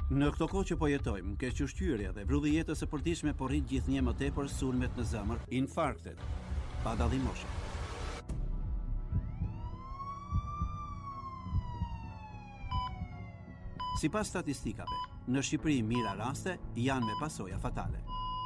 Në këto kohë që po jetojmë, kequshqyrja dhe vrulli jetës së përditshme po rrit gjithnjë më tepër sulmet në zemër, infarktet, pa dallim moshe. Sipas statistikave, në Shqipëri mira raste janë me pasoja fatale.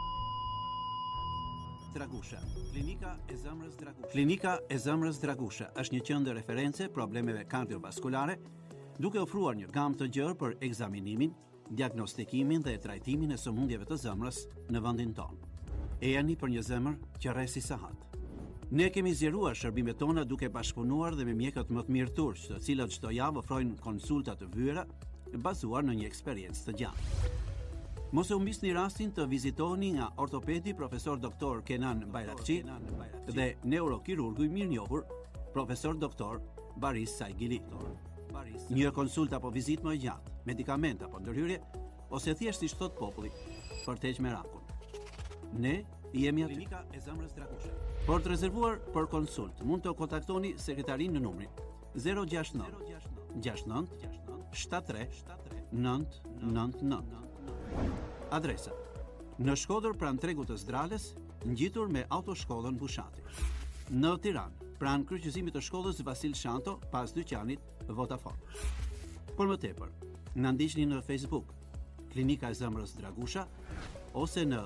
Dragusha. Klinika e zemrës Dragusha. Klinika e zemrës Dragusha është një qendër referencë problemeve kardiovaskulare, duke ofruar një gamë të gjerë për ekzaminimin, diagnostikimin dhe trajtimin e sëmundjeve të zemrës në vendin tonë. Ejani për një zemër që rresi sahat. Ne kemi zgjeruar shërbimet tona duke bashkëpunuar dhe me mjekët më të mirë turq, të cilët çdo javë ofrojnë konsulta të vëra bazuar në një eksperiencë të gjatë. Mos e humbisni rastin të vizitoni nga ortopedi profesor doktor Kenan Bayrakçi dhe neurokirurgu i mirënjohur profesor doktor Baris Saigili. Një konsultë apo vizitë më e gjatë, medikament apo ndërhyrje, ose thjesht si thot populli, për të heqë merakun. Ne jemi aty. Klinika e zemrës Dragusha. Për të rezervuar për konsultë, mund të kontaktoni sekretarin në numrin 069 69 73 999. Adresa: në Shkodër pranë tregut të Zdrales, ngjitur me autoshkollën Bushati. Në Tiranë, pranë kryqëzimit të shkollës Vasil Shanto, pas dyqanit Vodafone. Por më tepër, na ndiqni në Facebook, Klinika e zemrës Dragusha, ose në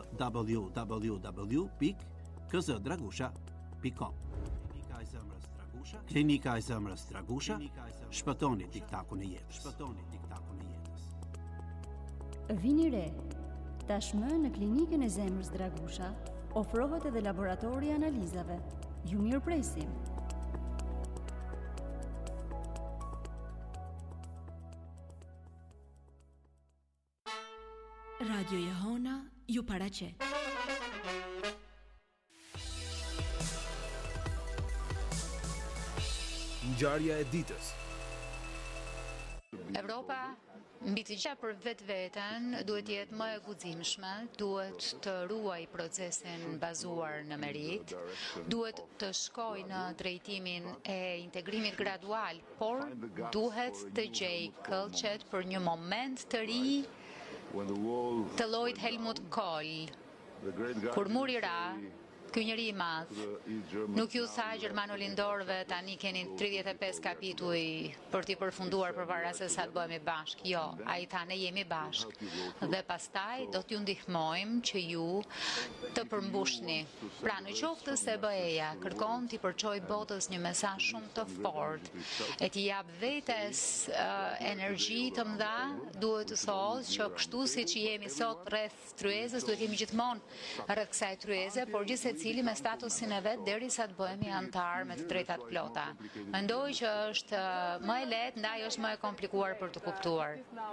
www.kzdragusha.com. Klinika e zemrës Dragusha. Klinika e zemrës Dragusha. Shpëtoni diktakun e jetës. Shpëtoni diktakun e jetës. Vini re. Tashmë në Klinikën e zemrës Dragusha ofrohet edhe laboratori i analizave. Ju mirëpresim. Radio Jehona ju paraqet. Ngjarja e ditës. Evropa mbi të gjitha për vetveten duhet jetë më e guximshme, duhet të ruaj procesin bazuar në merit, duhet të shkojë në drejtimin e integrimit gradual, por duhet të gjej këllqet për një moment të ri të llojit Helmut Kohl. Kur muri ra, ky njeri i madh nuk ju tha gjermano-lindorëve tani keni 35 kapituj për t'i përfunduar përpara se sa të bëhemi bashk. Jo, ai tha ne jemi bashk. Dhe pastaj do t'ju ndihmojmë që ju të përmbushni. Pra në qoftë se BE-ja kërkon t'i përçoj botës një mesazh shumë të fortë e t'i jap vetes energji të mëdha, duhet të thotë që kështu siç jemi sot rreth tryezës, duhet jemi gjithmonë rreth kësaj tryeze, por gjithsesi cili me statusin e vet derisa të bëhemi antar me të drejtat plota. Mendoj që është më e lehtë, ndaj është më e komplikuar për të kuptuar.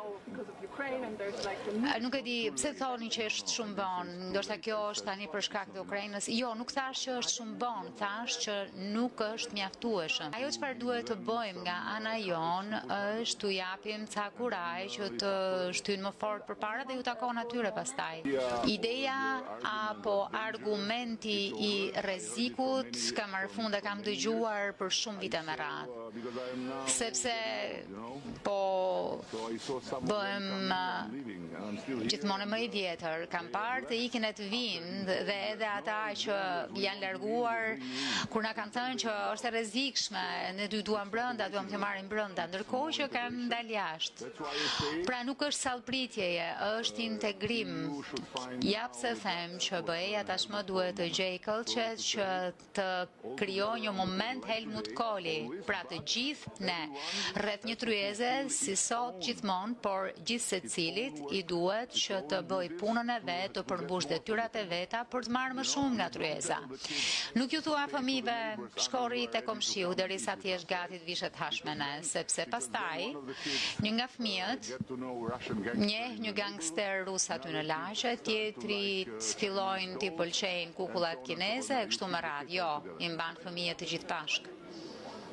Nuk e di pse thoni që është shumë vonë, ndoshta kjo është tani për shkak të Ukrainës. Jo, nuk thash që është shumë vonë, thash që nuk është mjaftueshëm. Ajo çfarë duhet të bëjmë nga ana jon është t'u japim ca kuraj që të shtyjnë më fort përpara dhe ju takon atyre pastaj. Ideja apo argumenti i rrezikut ka marrë fund e kam dëgjuar për shumë vite me radhë. Sepse po bëhem gjithmonë më i vjetër, kam parë të ikin e të vinë dhe edhe ata që janë larguar kur na kanë thënë që është e rrezikshme, ne duam brenda, duam të marrim brenda, ndërkohë që kanë dalë jashtë. Pra nuk është sallpritjeje, është integrim. Ja pse them që BE-ja tashmë duhet të gjej këllqet që të krijojë një moment Helmut Kohli, pra të gjithë ne rreth një tryeze si sot gjithmonë, por gjithë secilit i duhet që të bëj punën e vet, të përmbush detyrat e veta për të marrë më shumë nga tryeza. Nuk ju thua fëmijëve shko rri te komshiu derisa ti je gati të vishet hashmene, sepse pastaj një nga fëmijët njeh një gangster rus aty në lagje, tjetri fillojnë t'i pëlqejnë kukullat kineze e kështu me radhë. Jo, i mban fëmijët të gjithë bashkë.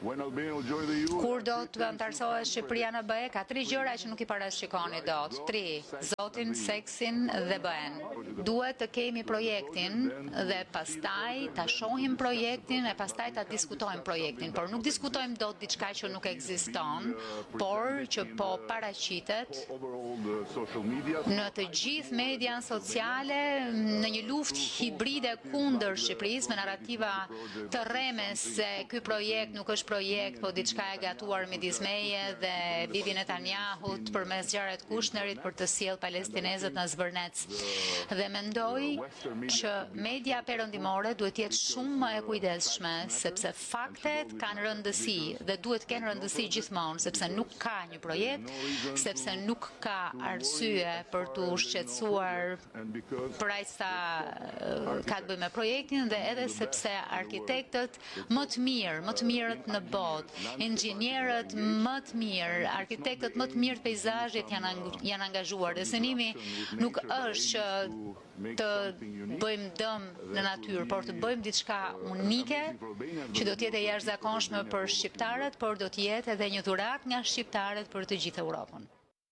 Kur do të antarësohet Shqipëria në BE, ka 3 gjëra që nuk i parashikoni dot. 3, zotin, seksin dhe BE-n. Duhet të kemi projektin dhe pastaj ta shohim projektin e pastaj ta diskutojmë projektin, por nuk diskutojmë dot diçka që nuk ekziston, por që po paraqitet në të gjithë median sociale në një luftë hibride kundër Shqipërisë me narrativa të rreme se ky projekt nuk është projekt, po diçka e gatuar midis meje dhe Bibi Netanyahut përmes Jared Kushnerit për të sjellë palestinezët në Zvërnec. Dhe mendoj që media perëndimore duhet jetë shumë më e kujdesshme, sepse faktet kanë rëndësi dhe duhet kenë rëndësi gjithmonë, sepse nuk ka një projekt, sepse nuk ka arsye për të shqetësuar për aq sa ka të bëjë me projektin dhe edhe sepse arkitektët më të mirët në botë, inxhinierët më të mirë, arkitektët më të mirë të peizazhit janë angazhuar. Dhe synimi nuk është që të bëjmë dëm në natyrë, por të bëjmë diçka unike që do të jetë e jashtëzakonshme për shqiptarët, por do të jetë edhe një dhuratë nga shqiptarët për të gjithë Europën.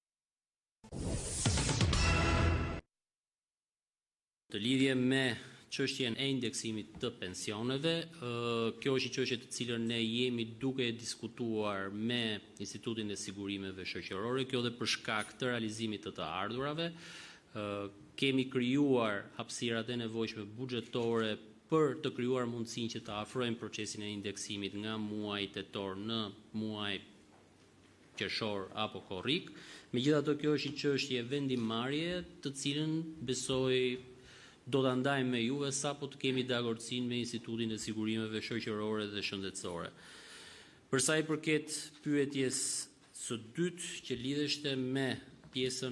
Të lidhje me çështjen e indeksimit të pensioneve, kjo është një çështje të cilën ne jemi duke e diskutuar me Institutin e Sigurimeve Shoqërore, kjo dhe për shkak të realizimit të ardhurave. Kemi krijuar hapësirat e nevojshme buxhetore për të krijuar mundësinë që të afrojmë procesin e indeksimit nga muaji tetor në muaj qershor apo korrik. Megjithatë, kjo është një çështje vendimmarrje, të cilën besoj do ta ndajmë me juve sapo të kemi dakordsinë me Institutin e Sigurimeve Shoqërore dhe Shëndetësore. Për sa i përket pyetjes së dytë që lidheshte me pjesën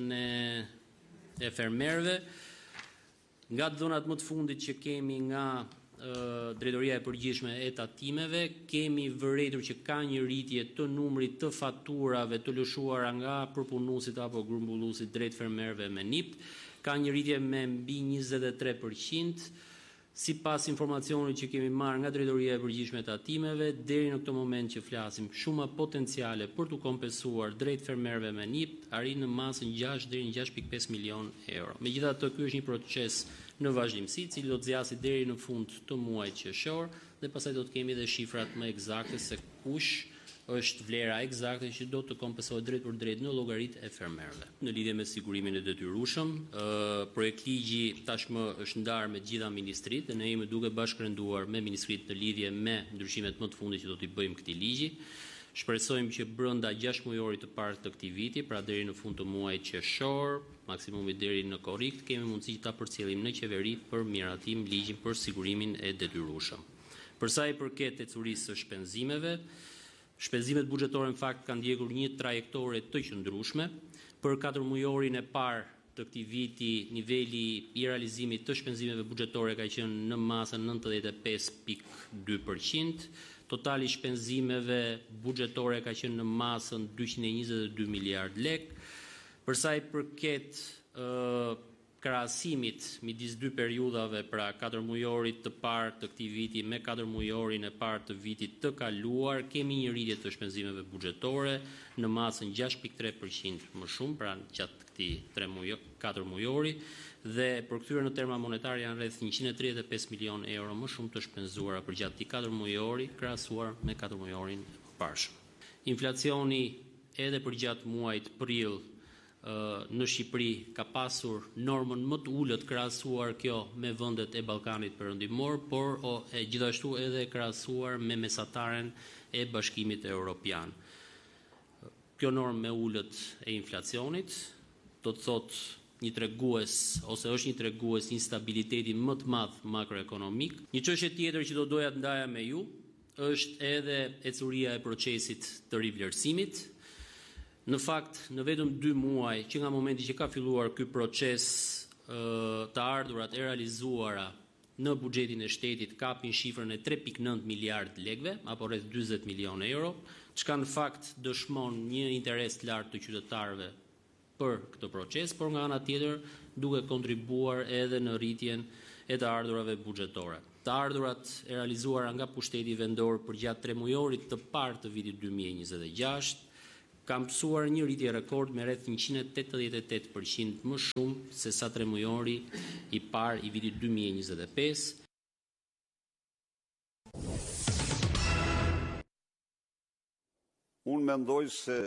e fermerëve, nga dhënat më të fundit që kemi nga Drejtoria e Përgjithshme e Tatimeve, kemi vërejtur që ka një rritje të numrit të faturave të lëshuara nga përpunuesit apo grumbulluesit drejt fermerëve me NIP. Ka një rritje me mbi 23%, sipas informacionit që kemi marrë nga Drejtoria e Përgjithshme e Tatimeve, deri në këtë moment që flasim, shuma potenciale për të kompensuar drejt fermerëve me NIP arrin në masën 6 deri në 6.5 milion euro. Megjithatë, ky është një proces në vazhdimsi, i cili do të zgjasë deri në fund të muajit qershor dhe pastaj do të kemi edhe shifrat më eksakte se kush është vlera eksakte që do të kompensohet drejt për drejt në llogaritë e fermerëve. Në lidhje me sigurimin e detyrueshëm, projektligji tashmë është ndarë me gjitha ministritë dhe ne jemi duke bashkërenduar me ministritë në lidhje me ndryshimet më të fundit që do t'i bëjmë këtij ligji. Shpresojmë që brenda 6 mujorit të parë të këtij viti, pra deri në fund të muajit qershor, maksimumi deri në korrik, kemi mundësi ta përcjellim në qeveri për miratim ligjin për sigurimin e detyrueshëm. Për sa i përket ecurisë së shpenzimeve, shpenzimet buxhetore në fakt kanë ndjekur një trajektore të qëndrueshme. Për 4 mujorin e parë të këtij viti, niveli i realizimit të shpenzimeve buxhetore ka qenë në masën 95.2%. Totali shpenzimeve buxhetore ka qenë në masën 222 miliard lek. Për sa i përket krahasimit midis dy periudhave, pra 4 mujorit të parë të këtij viti me 4 mujorin e parë të vitit të kaluar, kemi një rritje të shpenzimeve buxhetore në masën 6.3% më shumë, pra gjatë këtij 4 mujori, dhe përkthyer në terma monetar janë rreth 135 milion euro më shumë të shpenzuara për gjatë këtij 4 mujori krahasuar me 4 mujorin e parshëm. Inflacioni edhe për gjatë muajit prill në Shqipëri ka pasur normën më të ulët krahasuar kjo me vendet e Ballkanit Perëndimor, por gjithashtu edhe krahasuar me mesataren e Bashkimit Evropian. Kjo normë me ulët e inflacionit do të thotë një tregues ose është një tregues instabiliteti më të madh makroekonomik. Një çështje tjetër që do doja të ndaja me ju është edhe ecuria e procesit të rivlerësimit. Në fakt, në vetëm 2 muaj që nga momenti që ka filluar ky proces, të ardhurat e realizuara në buxhetin e shtetit kapin shifrën e 3.9 miliard lekëve, apo rreth 40 milion euro, çka në fakt dëshmon një interes të lartë të qytetarëve për këtë proces, por nga ana tjetër duke kontribuar edhe në rritjen e të ardhurave buxhetore. Të ardhurat e realizuara nga pushteti vendor përgjatë 3 mujorit të parë të vitit 2026 ka mësuar një rritje rekord me rreth 188% më shumë se sa 3 mujori i parë i vitit 2025. Unë mendoj se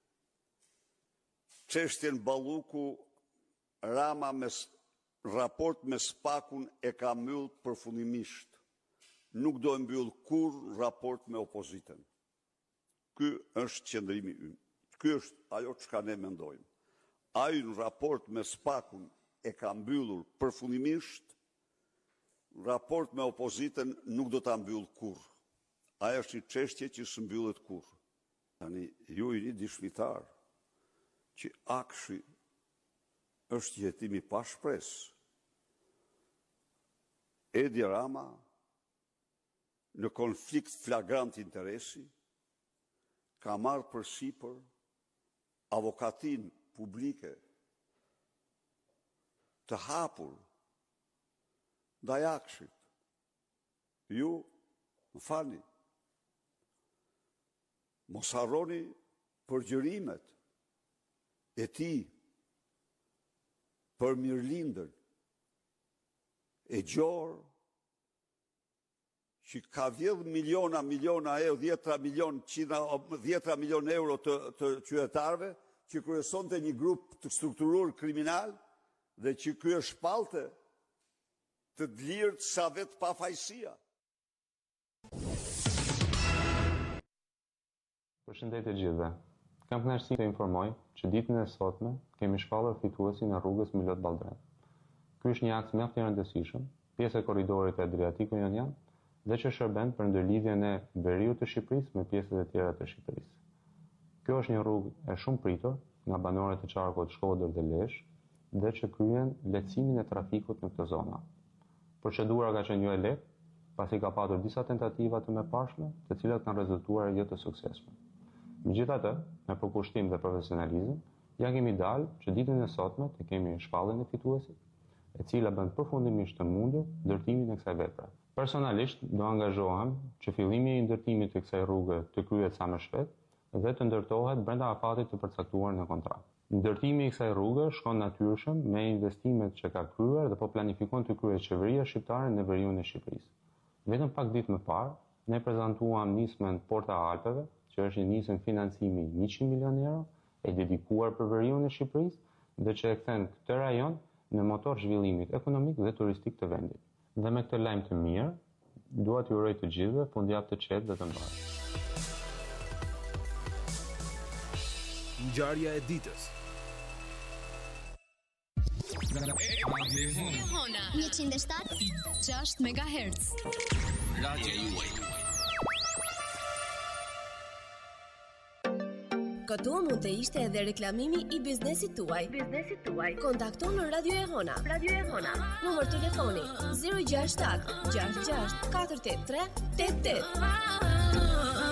çështjen Balluku Rama me raport me SPAK-un e ka mbyll përfundimisht. Nuk do e mbyll kur raport me opozitën. Ky është qëndrimi ynë. Ky është ajo çka ne mendojmë. Ai në raport me SPAK-un e ka mbyllur përfundimisht, raport me opozitën nuk do ta mbyll kurr. Ajo është një çështje që s'mbyllet kurr. Tani ju i dishmitar që Akshi është jetimi pa shpresë. Edi Rama në konflikt flagrant interesi ka marrë përsipër avokatin publike të hapur ndaj Akshit. Ju, më falni, mos harroni përgjërimet e tij për mirëlindën e gjorë që ka vjedh miliona euro, 10 milion euro të qytetarëve që kryesonte një grup të strukturuar kriminal dhe që ky është shpallte të dlirt sa vetë pafajësia. Përshëndetje gjithëve. Kam kënaqësinë të informoj që ditën e sotme kemi shpallur fituesin e rrugës Milot Balltren. Ky është një akt mjaft i rëndësishëm, pjesë e korridorit Adriatiku-Jonian dhe që shërben për ndërlidhjen e veriut të Shqipërisë me pjesët e tjera të Shqipërisë. Kjo është një rrugë e shumë pritur nga banorët e qarkut Shkodër dhe Lezhë dhe që kryen lehtësimin e trafikut në këtë zona. Procedura ka qenë jo e lehtë, pasi ka patur disa tentativa të mëparshme, të cilat kanë rezultuar jo të suksesshme. Megjithatë, me përkushtim dhe profesionalizëm, ja kemi dalë që ditën e sotme të kemi shpalljen e fituesit, e cila bën përfundimisht të mundur ndërtimin e kësaj vepre. Personalisht do angazhohem që fillimi i ndërtimit të kësaj rrugë të kryhet sa më shpejt dhe të ndërtohet brenda afatit të përcaktuar në kontratë. Ndërtimi i kësaj rrugë shkon natyrshëm me investimet që ka kryer dhe po planifikon të kryejë qeveria shqiptare në veriun e Shqipërisë. Vetëm pak ditë më parë, ne prezantuam nismën Porta e Alpeve, që është një nismë financimi 100 milion euro, e dedikuar për veriun e Shqipërisë dhe që e kthen këtë rajon në motor zhvillimit ekonomik dhe turistik të vendit. Dhe me këtë lajm të mirë, dua t'ju uroj të gjithëve fundjavë të qetë dhe të mbarë. Ngjarja e ditës. Hona 107.6 MHz. Radio juaj. Këtu mund të ishte edhe reklamimi i biznesit tuaj. Kontakto në Radio e Hona. Numër telefoni 067 66 483 88.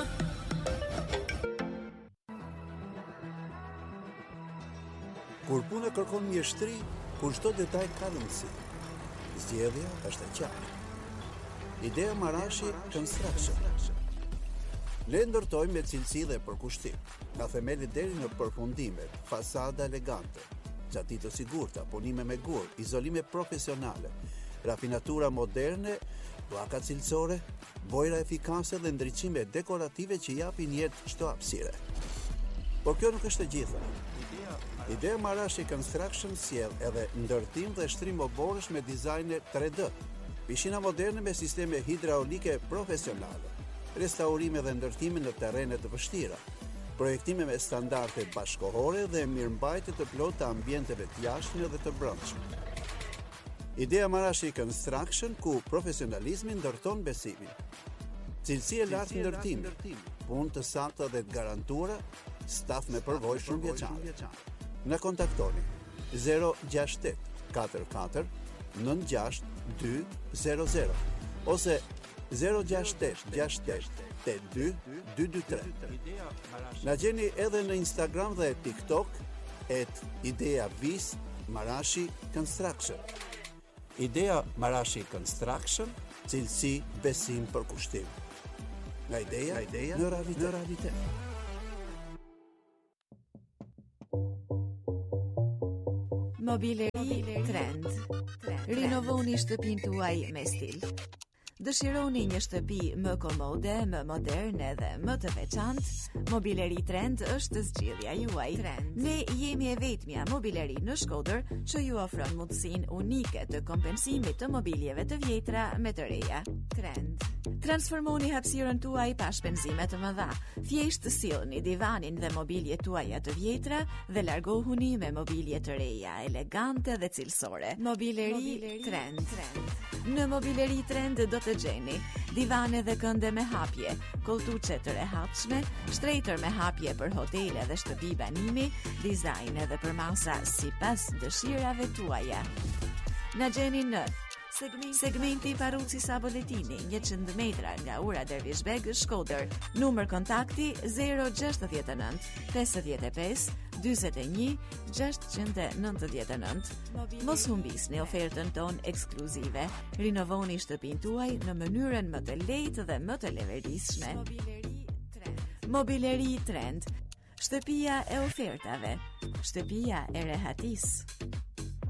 Kur puna kërkon mjeshtri, kur çdo detaj ka rëndësi. Zgjedhja është e qartë. Idea Marashi Construction. Ne ndërtojmë me cilësi dhe përkushtim, nga themeli deri në përfundimet, fasada elegante, gjati të sigurta, punime me gur, izolime profesionale, rafinatura moderne, pllaka cilësore, bojra efikase dhe ndriçime dekorative që japin jetë çdo hapësire. Por kjo nuk është e gjitha. Idea Marashi Construction sjell edhe ndërtim dhe shtrim oborësh me dizajne 3D, pishina moderne me sisteme hidraulike profesionale, restaurime dhe ndërtime në terrene të vështira, projektime me standarde bashkëkohore dhe mirëmbajtje të plotë të ambienteve të jashtme dhe të brendshme. Idea Marashi Construction, ku profesionalizmi ndërton besimin. Cilësi e lartë ndërtimi, punë të sakta dhe të garantuara, staf me përvojë shumë vjeçare. Na kontaktoni 068 44 96 200 ose 068 68 82 223. Na gjeni edhe në Instagram dhe TikTok @idea vis Marashi Construction. Idea Marashi Construction cilësi, besim për kushtim. Nga ideja në realitet. Mobileri Trend. Rinovoni shtëpinë tuaj me stil. Dëshironi një shtëpi më komode, më moderne dhe më të veçantë? Mobileri Trend është zgjidhja juaj. Ne jemi e vetmja mobileri në Shkodër që ju ofron mundësinë unike të kompensimit të mobiljeve të vjetra me të reja. Trend. Transformoni hapësirën tuaj pa shpenzime të mëdha. Thjesht sillni divanin dhe mobiljet tuaja të vjetra dhe largohuni me mobilje të reja, elegante dhe cilësore. Mobileri Trend. Në Mobileri Trend do të gjeni divane dhe kënde me hapje, koltuçe të rehatshme, shtrejtër me hapje për hotele dhe shtëpi banimi, dizajn edhe për masa sipas dëshirave tuaja. Na gjeni në segmenti Paruci Saboletini, 100 metra nga ura Dervishbeg, Shkodër. Numër kontakti 069 55 41 699. Mos humbisni ofertën ton ekskluzive. Rinovoni shtëpinë tuaj në mënyrën më të lehtë dhe më të levetëdijshme. Mobileri Trend. Shtëpia e ofertave. Shtëpia e rehatisë.